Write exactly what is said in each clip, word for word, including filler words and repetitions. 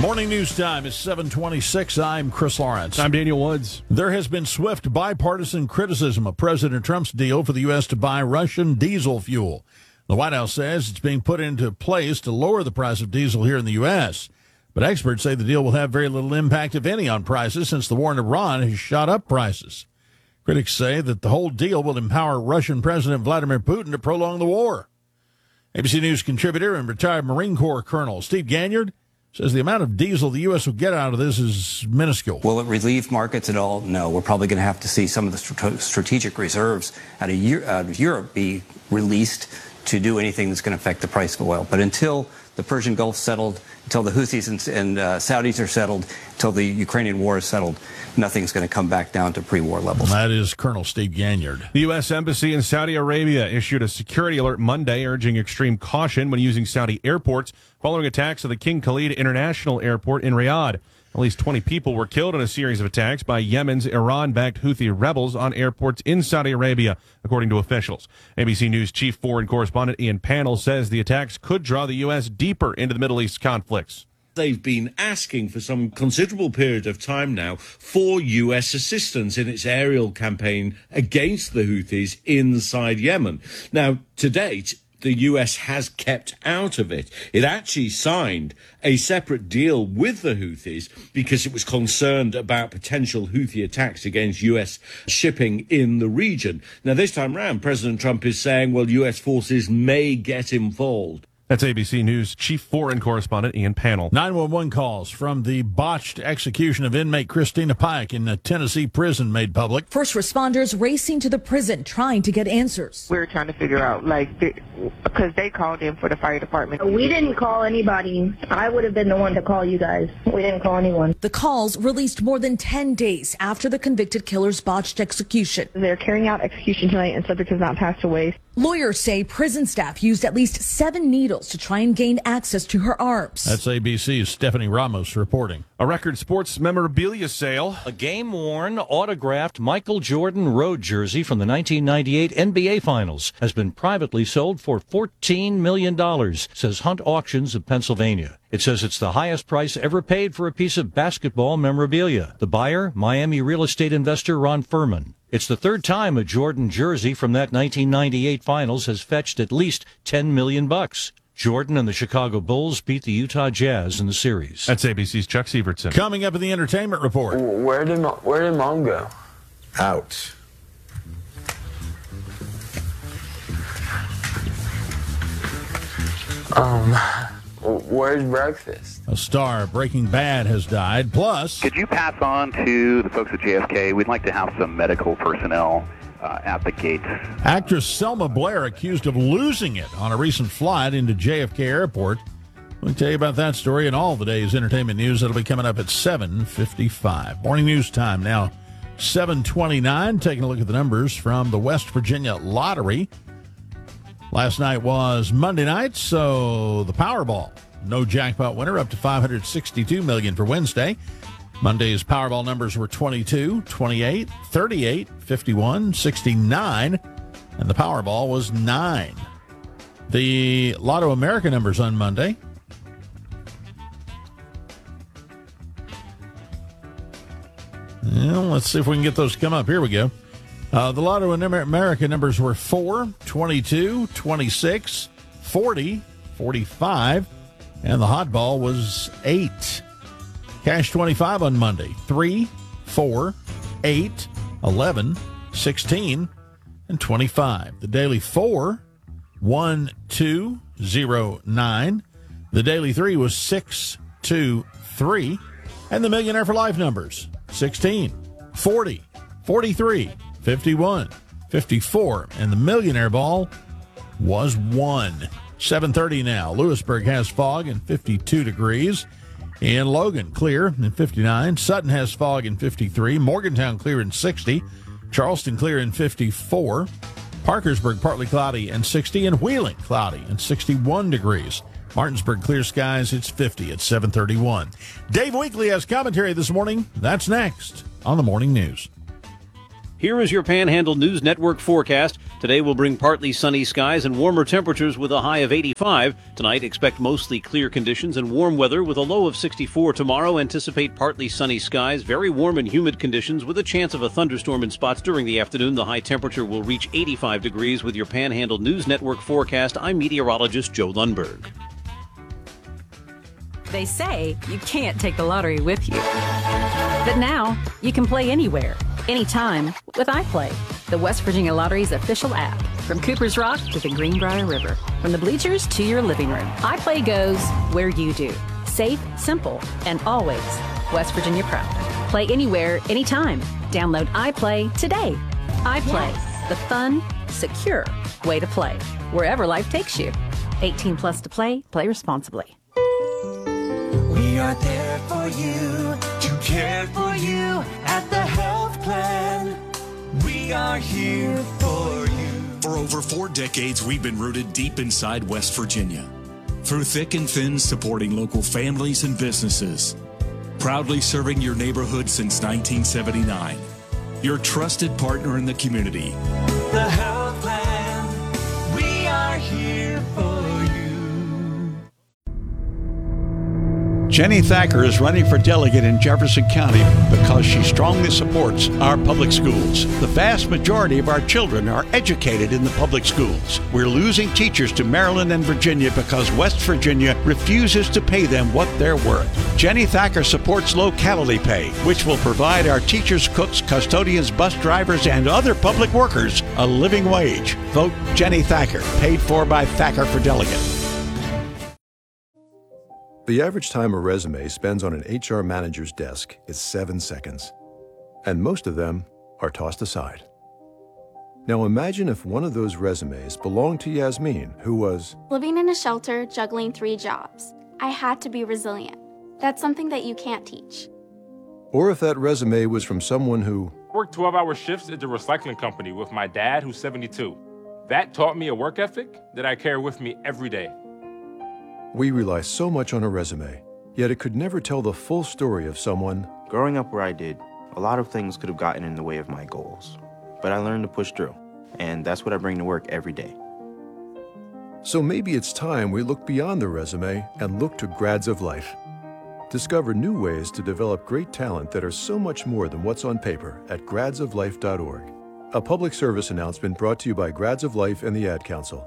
Morning news time is seven twenty-six. I'm Chris Lawrence. I'm Daniel Woods. There has been swift bipartisan criticism of President Trump's deal for the U S to buy Russian diesel fuel. The White House says it's being put into place to lower the price of diesel here in the U S. But experts say the deal will have very little impact, if any, on prices since the war in Iran has shot up prices. Critics say that the whole deal will empower Russian President Vladimir Putin to prolong the war. A B C News contributor and retired Marine Corps Colonel Steve Ganyard says the amount of diesel the U S will get out of this is minuscule. Will it relieve markets at all? No. We're probably going to have to see some of the st- strategic reserves out of, Euro- out of Europe be released to do anything that's going to affect the price of oil. But until the Persian Gulf settled, until the Houthis and, and uh, Saudis are settled, until the Ukrainian war is settled, nothing's going to come back down to pre-war levels. That is Colonel Steve Ganyard. The U S Embassy in Saudi Arabia issued a security alert Monday urging extreme caution when using Saudi airports following attacks at the King Khalid International Airport in Riyadh. At least twenty people were killed in a series of attacks by Yemen's Iran-backed Houthi rebels on airports in Saudi Arabia, according to officials. A B C News chief foreign correspondent Ian Pannell says the attacks could draw the U S deeper into the Middle East conflicts. They've been asking for some considerable period of time now for U S assistance in its aerial campaign against the Houthis inside Yemen. Now, to date, the U S has kept out of it. It actually signed a separate deal with the Houthis because it was concerned about potential Houthi attacks against U S shipping in the region. Now, this time round, President Trump is saying, well, U S forces may get involved. That's A B C News chief foreign correspondent Ian Pannell. nine one one calls from the botched execution of inmate Christina Pike in a Tennessee prison made public. First responders racing to the prison trying to get answers. We were trying to figure out, like, because they called in for the fire department. We didn't call anybody. I would have been the one to call you guys. We didn't call anyone. The calls released more than ten days after the convicted killer's botched execution. They're carrying out execution tonight and subject has not passed away. Lawyers say prison staff used at least seven needles to try and gain access to her arms. That's A B C's Stephanie Ramos reporting. A record sports memorabilia sale. A game-worn, autographed Michael Jordan road jersey from the nineteen ninety-eight N B A Finals has been privately sold for fourteen million dollars, says Hunt Auctions of Pennsylvania. It says it's the highest price ever paid for a piece of basketball memorabilia. The buyer, Miami real estate investor Ron Furman. It's the third time a Jordan jersey from that nineteen ninety-eight Finals has fetched at least ten million bucks. Jordan and the Chicago Bulls beat the Utah Jazz in the series. That's A B C's Chuck Sievertson. Coming up in the entertainment report. Where did Mom, where did Mom go? Out. Um, where's breakfast? A star of Breaking Bad has died. Plus, could you pass on to the folks at J F K? We'd like to have some medical personnel uh, at the gates. Actress Selma Blair accused of losing it on a recent flight into J F K Airport. We'll tell you about that story and all the day's entertainment news. That'll be coming up at seven fifty-five. Morning news time now, seven twenty-nine. Taking a look at the numbers from the West Virginia Lottery. Last night was Monday night, so the Powerball. No jackpot winner, up to five hundred sixty-two million dollars for Wednesday. Monday's Powerball numbers were twenty-two, twenty-eight, thirty-eight, fifty-one, sixty-nine, and the Powerball was nine. The Lotto America numbers on Monday. Well, let's see if we can get those to come up. Here we go. Uh, the Lotto America numbers were four, twenty-two, twenty-six, forty, forty-five, and the hot ball was eight. Cash twenty-five on Monday, three, four, eight, eleven, sixteen, and twenty-five. The daily four, one, two, zero, nine. The daily three was six, two, three. And the Millionaire for Life numbers, sixteen, forty, forty-three, fifty-one, fifty-four, and the Millionaire Ball was one. seven thirty now. Lewisburg has fog and fifty-two degrees. In Logan, clear and fifty-nine. Sutton has fog and fifty-three. Morgantown clear and sixty. Charleston clear and fifty-four. Parkersburg partly cloudy and sixty. And Wheeling cloudy and sixty-one degrees. Martinsburg clear skies, it's fifty at seven thirty-one. Dave Weekley has commentary this morning. That's next on the Morning News. Here is your Panhandle News Network forecast. Today will bring partly sunny skies and warmer temperatures with a high of eighty-five. Tonight, expect mostly clear conditions and warm weather with a low of sixty-four. Tomorrow, anticipate partly sunny skies, very warm and humid conditions with a chance of a thunderstorm in spots during the afternoon. The high temperature will reach eighty-five degrees. With your Panhandle News Network forecast, I'm meteorologist Joe Lundberg. They say you can't take the lottery with you. But now, you can play anywhere, anytime with iPlay, the West Virginia Lottery's official app. From Cooper's Rock to the Greenbrier River, from the bleachers to your living room, iPlay goes where you do. Safe, simple, and always West Virginia proud. Play anywhere, anytime. Download iPlay today. iPlay, yes. The fun, secure way to play, wherever life takes you. eighteen plus to play, play responsibly. We are there for you, to care for you at the health plan. We are here for you. For over four decades, we've been rooted deep inside West Virginia. Through thick and thin, supporting local families and businesses. Proudly serving your neighborhood since nineteen seventy-nine. Your trusted partner in the community. The health plan. We are here for you. Jenny Thacker is running for delegate in Jefferson County because she strongly supports our public schools. The vast majority of our children are educated in the public schools. We're losing teachers to Maryland and Virginia because West Virginia refuses to pay them what they're worth. Jenny Thacker supports locality pay, which will provide our teachers, cooks, custodians, bus drivers, and other public workers a living wage. Vote Jenny Thacker, paid for by Thacker for Delegate. The average time a resume spends on an H R manager's desk is seven seconds, and most of them are tossed aside. Now imagine if one of those resumes belonged to Yasmin, who was living in a shelter, juggling three jobs. I had to be resilient. That's something that you can't teach. Or if that resume was from someone who worked twelve-hour shifts at the recycling company with my dad, who's seventy-two. That taught me a work ethic that I carry with me every day. We rely so much on a resume, yet it could never tell the full story of someone. Growing up where I did, a lot of things could have gotten in the way of my goals. But I learned to push through, and that's what I bring to work every day. So maybe it's time we look beyond the resume and look to Grads of Life. Discover new ways to develop great talent that are so much more than what's on paper at grads of life dot org. A public service announcement brought to you by Grads of Life and the Ad Council.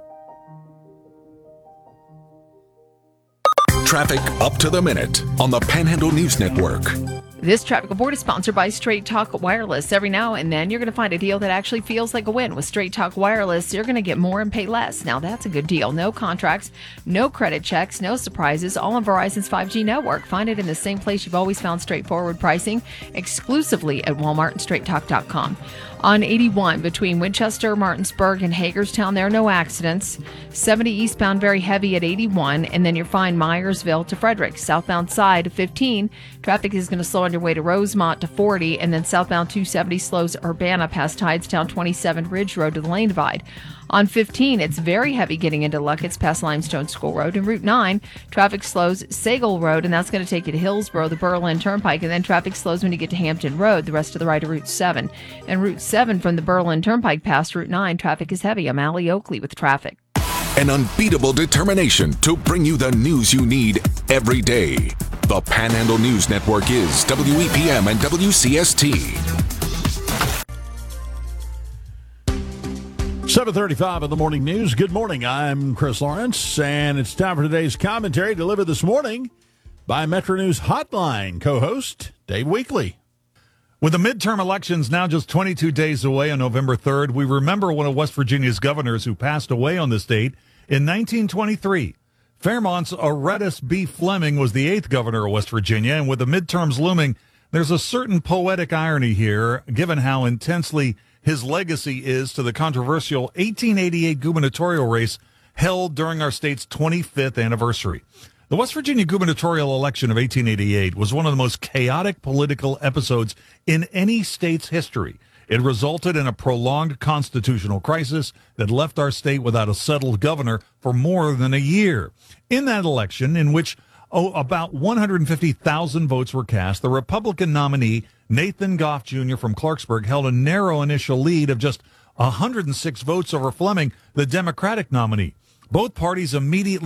Traffic up to the minute on the Panhandle News Network. This traffic report is sponsored by Straight Talk Wireless. Every now and then, you're going to find a deal that actually feels like a win. With Straight Talk Wireless, you're going to get more and pay less. Now, that's a good deal. No contracts, no credit checks, no surprises, all on Verizon's five G network. Find it in the same place you've always found straightforward pricing, exclusively at Walmart and straight talk dot com. On eighty-one, between Winchester, Martinsburg, and Hagerstown, there are no accidents. seventy eastbound, very heavy at eighty-one, and then you'll find Myersville to Frederick. Southbound side, fifteen, traffic is going to slow on your way to Rosemont to forty, and then southbound two seventy slows Urbana past Hydestown, twenty-seven Ridge Road to the Lane Divide. On fifteen, it's very heavy getting into Luckett's past Limestone School Road. And Route nine, traffic slows Sagal Road, and that's going to take you to Hillsboro, the Berlin Turnpike, and then traffic slows when you get to Hampton Road, the rest of the ride to Route seven. And Route seven from the Berlin Turnpike past Route nine, traffic is heavy. I'm Allie Oakley with traffic. An unbeatable determination to bring you the news you need every day. The Panhandle News Network is W E P M and W C S T. seven thirty-five in the morning news. Good morning. I'm Chris Lawrence, and it's time for today's commentary delivered this morning by Metro News Hotline co-host Dave Weekley. With the midterm elections now just twenty-two days away on November third, we remember one of West Virginia's governors who passed away on this date in nineteen twenty-three. Fairmont's Aretas B. Fleming was the eighth governor of West Virginia, and with the midterms looming, there's a certain poetic irony here, given how intensely his legacy is to the controversial eighteen eighty-eight gubernatorial race held during our state's twenty-fifth anniversary. The West Virginia gubernatorial election of eighteen eighty-eight was one of the most chaotic political episodes in any state's history. It resulted in a prolonged constitutional crisis that left our state without a settled governor for more than a year. In that election, in which oh, about one hundred fifty thousand votes were cast, the Republican nominee, Nathan Goff Junior from Clarksburg, held a narrow initial lead of just one hundred six votes over Fleming, the Democratic nominee. Both parties immediately